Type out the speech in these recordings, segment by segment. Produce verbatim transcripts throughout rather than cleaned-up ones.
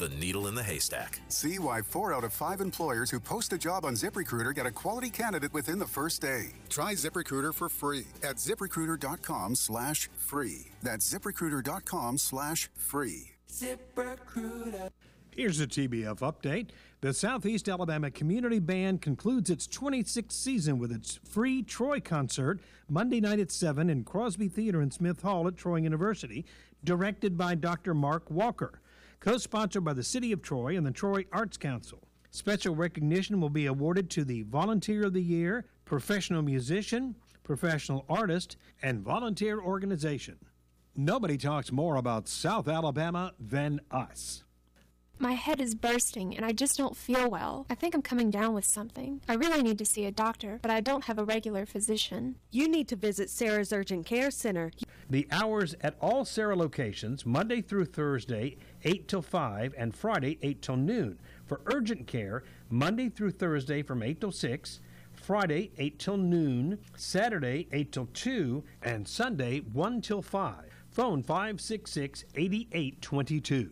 the needle in the haystack. See why four out of five employers who post a job on ZipRecruiter get a quality candidate within the first day. Try ZipRecruiter for free at ZipRecruiter.com slash free. That's ZipRecruiter.com slash free. ZipRecruiter. Here's a T B F update. The Southeast Alabama Community Band concludes its twenty-sixth season with its free Troy concert Monday night at seven in Crosby Theater in Smith Hall at Troy University, directed by Doctor Mark Walker, co-sponsored by the City of Troy and the Troy Arts Council. Special recognition will be awarded to the Volunteer of the Year, Professional Musician, Professional Artist, and Volunteer Organization. Nobody talks more about South Alabama than us. My head is bursting, and I just don't feel well. I think I'm coming down with something. I really need to see a doctor, but I don't have a regular physician. You need to visit Sarah's Urgent Care Center. The hours at all Sarah locations, Monday through Thursday, eight till five, and Friday, eight till noon. For urgent care, Monday through Thursday from eight till six, Friday, eight till noon, Saturday, eight till two, and Sunday, one till five. Phone five six six, eight eight two two.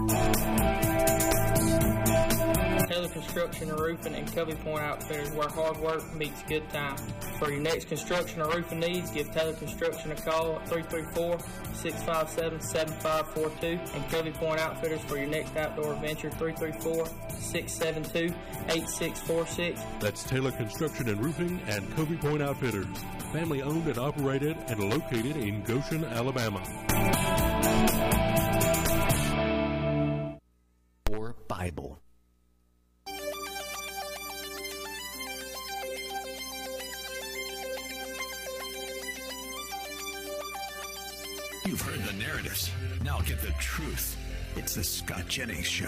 Taylor Construction and Roofing and Covey Point Outfitters, where hard work meets good time. For your next construction or roofing needs, give Taylor Construction a call at three three four, six five seven, seven five four two, and Covey Point Outfitters for your next outdoor adventure, three three four, six seven two, eight six four six. That's Taylor Construction and Roofing and Covey Point Outfitters, family owned and operated and located in Goshen, Alabama. Or Bible. You've heard the narratives. Now get the truth. It's the Scott Jennings Show.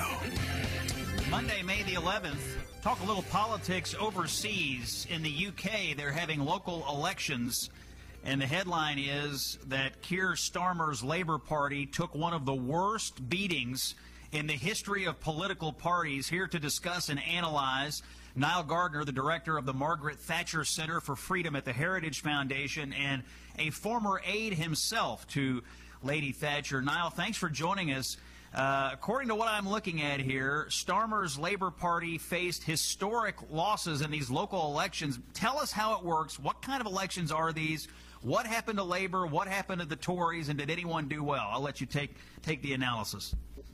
Monday, May the eleventh, talk a little politics overseas. In the U K, they're having local elections, and the headline is that Keir Starmer's Labour Party took one of the worst beatings in the history of political parties. Here to discuss and analyze, Niall Gardner, the director of the Margaret Thatcher Center for Freedom at the Heritage Foundation and a former aide himself to Lady Thatcher. Niall, thanks for joining us. Uh, according to what I'm looking at here, Starmer's Labour Party faced historic losses in these local elections. Tell us how it works. What kind of elections are these? What happened to Labour? What happened to the Tories? And did anyone do well? I'll let you take, take the analysis.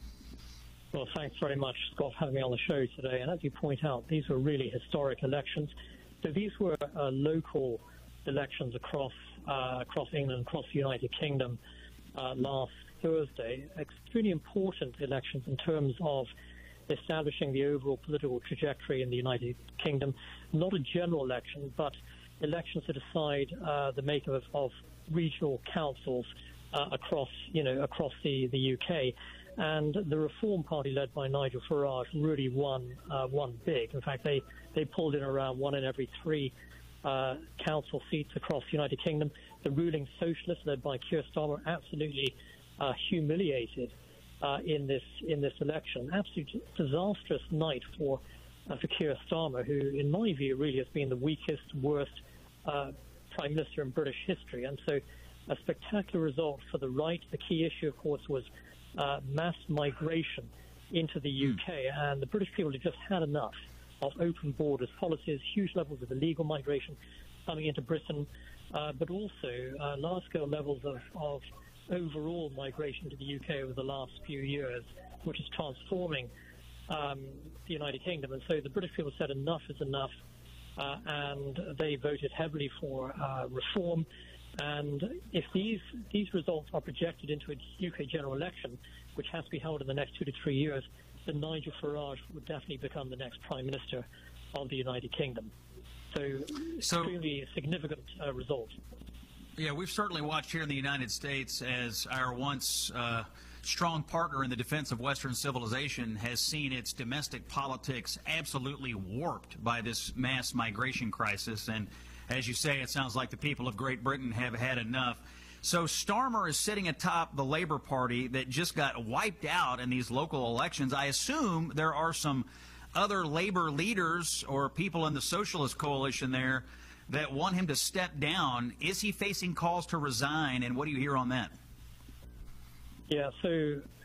Well, thanks very much, Scott, for having me on the show today. And as you point out, these were really historic elections. So these were uh, local elections across uh, across England, across the United Kingdom uh, last Thursday. Extremely important elections in terms of establishing the overall political trajectory in the United Kingdom. Not a general election, but elections to decide uh, the makeup of, of regional councils uh, across, you know, across the, the U K. And the Reform Party, led by Nigel Farage, really won uh, won big. In fact, they, they pulled in around one in every three uh, council seats across the United Kingdom. The ruling Socialists, led by Keir Starmer, absolutely uh, humiliated uh, in this in this election. Absolutely disastrous night for uh, for Keir Starmer, who, in my view, really has been the weakest, worst uh, Prime Minister in British history. And so, a spectacular result for the right. The key issue, of course, was Uh, mass migration into the U K, and the British people have just had enough of open borders policies, huge levels of illegal migration coming into Britain, uh, but also uh, large-scale levels of, of overall migration to the U K over the last few years, which is transforming um, the United Kingdom. And so the British people said enough is enough, uh, and they voted heavily for uh, reform. And if these these results are projected into a U K general election, which has to be held in the next two to three years, then Nigel Farage would definitely become the next Prime Minister of the United Kingdom. So, so extremely significant uh, result. Yeah, we've certainly watched here in the United States as our once uh, strong partner in the defense of Western civilization has seen its domestic politics absolutely warped by this mass migration crisis. And as you say, it sounds like the people of Great Britain have had enough. So Starmer is sitting atop the Labour Party that just got wiped out in these local elections. I assume there are some other Labour leaders or people in the Socialist coalition there that want him to step down. Is he facing calls to resign, and what do you hear on that? Yeah, so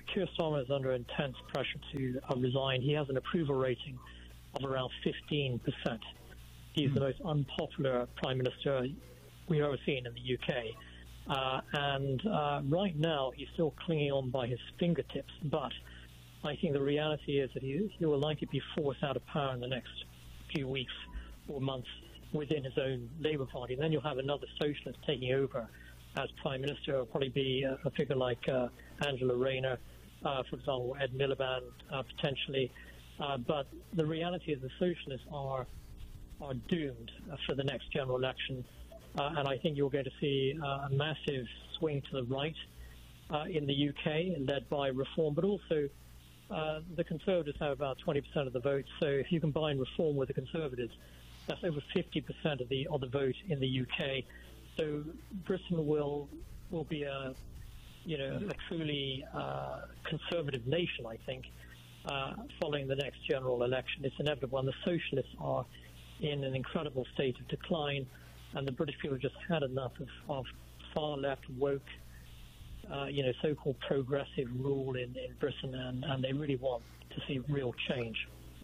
Keir Starmer is under intense pressure to uh, resign. He has an approval rating of around fifteen percent. He's mm. the most unpopular prime minister we've ever seen in the U K. Uh, and uh, right now, he's still clinging on by his fingertips. But I think the reality is that he, he will likely be forced out of power in the next few weeks or months within his own Labour Party. And then you'll have another socialist taking over as prime minister. It'll probably be a, a figure like uh, Angela Rayner, uh, for example, Ed Miliband, uh, potentially. Uh, but the reality is the socialists are are doomed uh, for the next general election. Uh, and I think you're going to see uh, a massive swing to the right uh, in the U K, led by Reform, but also uh, the Conservatives have about twenty percent of the vote. So if you combine Reform with the Conservatives, that's over fifty percent of the of the vote in the U K. So Britain will will be a you know a truly uh, conservative nation, I think, uh, following the next general election. It's inevitable, and the socialists are in an incredible state of decline, and the British people have just had enough of, of far left woke, uh, you know, so-called progressive rule in, in Britain, and, and they really want to see real change.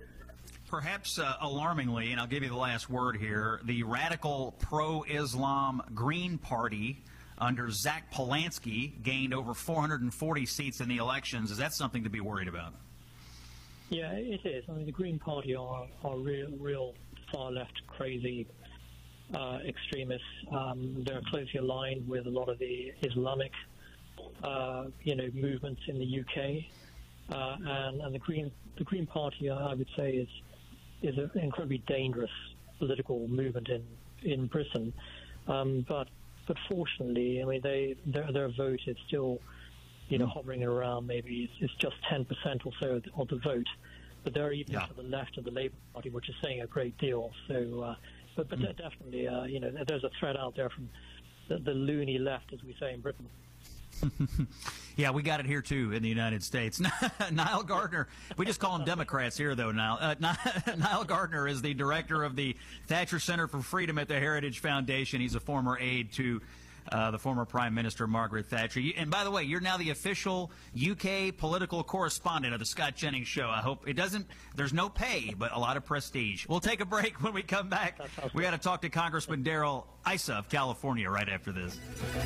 Perhaps uh, alarmingly, and I'll give you the last word here, the radical pro-Islam Green Party under Zach Polanski gained over four hundred forty seats in the elections. Is that something to be worried about? Yeah, it is. I mean, the Green Party are, are real, real far-left crazy uh, extremists. Um, they're closely aligned with a lot of the Islamic, uh, you know, movements in the U K, uh, and, and the Green the Green Party, I would say, is is an incredibly dangerous political movement in in Britain. Um, but but fortunately, I mean, they their their vote is still, you know, hovering around maybe it's, it's just ten percent or so of the, of the vote. But they're even yeah. to the left of the Labour Party, which is saying a great deal. So, uh, but, but mm. definitely, uh, you know, there's a threat out there from the, the loony left, as we say in Britain. Yeah, we got it here, too, in the United States. Niall Gardner, we just call them Democrats here, though, Niall. Uh, Niall Gardner is the director of the Thatcher Center for Freedom at the Heritage Foundation. He's a former aide to Uh, the former Prime Minister Margaret Thatcher. And by the way, you're now the official U K political correspondent of the Scott Jennings Show. I hope it doesn't, there's no pay, but a lot of prestige. We'll take a break. When we come back, we got to talk to Congressman Darrell Issa of California right after this.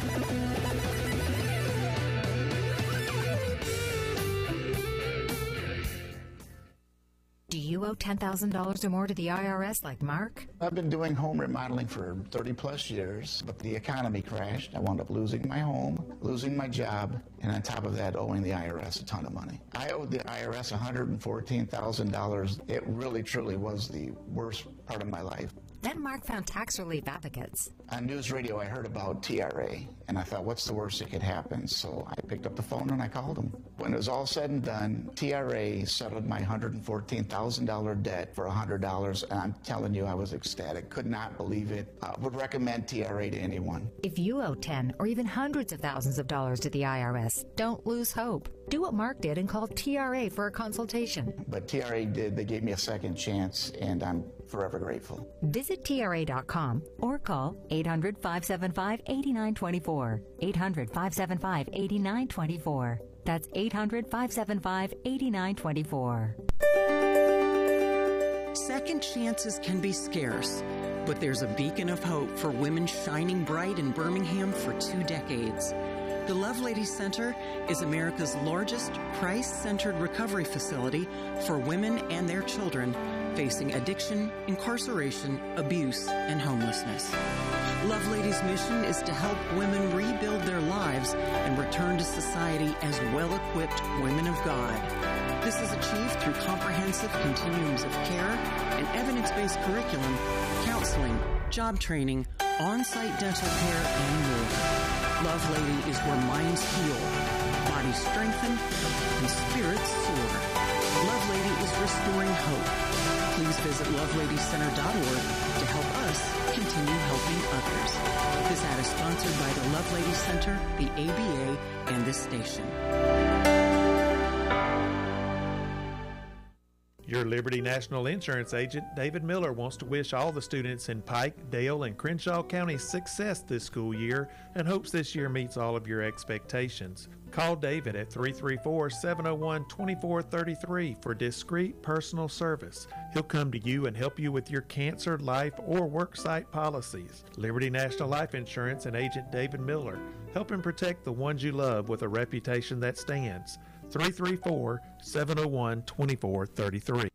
Do you owe ten thousand dollars or more to the I R S like Mark? I've been doing home remodeling for thirty plus years, but the economy crashed. I wound up losing my home, losing my job, and on top of that, owing the I R S a ton of money. I owed the I R S one hundred fourteen thousand dollars. It really, truly was the worst part of my life. Then Mark found tax relief advocates. On news radio, I heard about T R A, and I thought, what's the worst that could happen? So I picked up the phone and I called them. When it was all said and done, T R A settled my one hundred fourteen thousand dollars debt for one hundred dollars, and I'm telling you, I was ecstatic. Could not believe it. I would recommend T R A to anyone. If you owe ten or even hundreds of thousands of dollars to the I R S, don't lose hope. Do what Mark did and call T R A for a consultation. But T R A did. They gave me a second chance, and I'm forever grateful. Visit T R A dot com or call eight hundred, five seven five, eight nine two four. eight hundred, five seven five, eight nine two four. That's eight hundred, five seven five, eight nine two four. Second chances can be scarce, but there's a beacon of hope for women shining bright in Birmingham for two decades. The Lovelady Center is America's largest price-centered recovery facility for women and their children facing addiction, incarceration, abuse, and homelessness. Lovelady's mission is to help women rebuild their lives and return to society as well-equipped women of God. This is achieved through comprehensive continuums of care and evidence-based curriculum, counseling, job training, on-site dental care, and more. Lovelady is where minds heal, bodies strengthen, and spirits soar. Lovelady is restoring hope. Please visit lovelady center dot org to help us continue helping others. This ad is sponsored by the Lovelady Center, the A B A, and this station. Your Liberty National Insurance agent, David Miller, wants to wish all the students in Pike, Dale, and Crenshaw counties success this school year and hopes this year meets all of your expectations. Call David at three three four, seven oh one, two four three three for discreet personal service. He'll come to you and help you with your cancer, life, or worksite policies. Liberty National Life Insurance and agent David Miller, helping protect the ones you love with a reputation that stands. three three four, seven oh one, two four three three.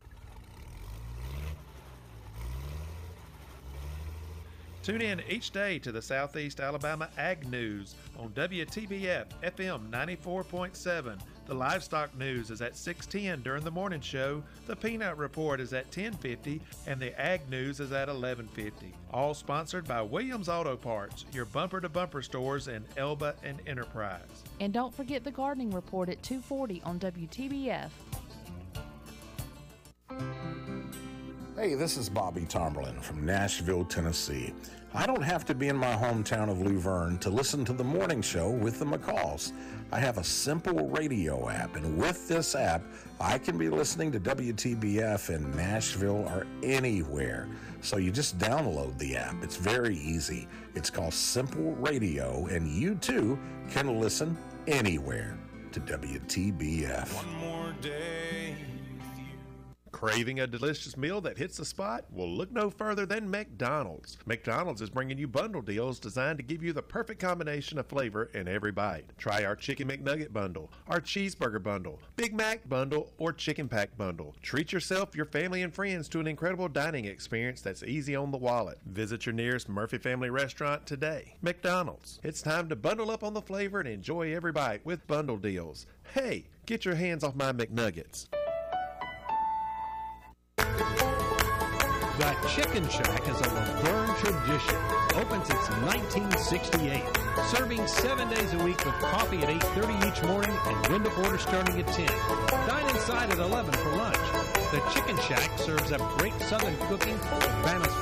Tune in each day to the Southeast Alabama Ag News on W T B F F M ninety-four point seven. The Livestock News is at six ten during the morning show, the Peanut Report is at ten fifty, and the Ag News is at eleven fifty. All sponsored by Williams Auto Parts, your bumper-to-bumper stores in Elba and Enterprise. And don't forget the Gardening Report at two forty on W T B F. Hey, this is Bobby Tomberlin from Nashville, Tennessee. I don't have to be in my hometown of Luverne to listen to the morning show with the McCalls. I have a simple radio app, and with this app, I can be listening to W T B F in Nashville or anywhere. So you just download the app. It's very easy. It's called Simple Radio, and you too can listen anywhere to W T B F. One more day. Craving a delicious meal that hits the spot? Well, look no further than McDonald's. McDonald's is bringing you bundle deals designed to give you the perfect combination of flavor in every bite. Try our Chicken McNugget bundle, our Cheeseburger bundle, Big Mac bundle, or Chicken Pack bundle. Treat yourself, your family, and friends to an incredible dining experience that's easy on the wallet. Visit your nearest Murphy Family restaurant today. McDonald's. It's time to bundle up on the flavor and enjoy every bite with bundle deals. Hey, get your hands off my McNuggets. The Chicken Shack is a Laverne tradition. Opened since nineteen sixty-eight. Serving seven days a week with coffee at eight thirty each morning and window order starting at ten. Dine inside at eleven for lunch. The Chicken Shack serves up great Southern cooking, Savannah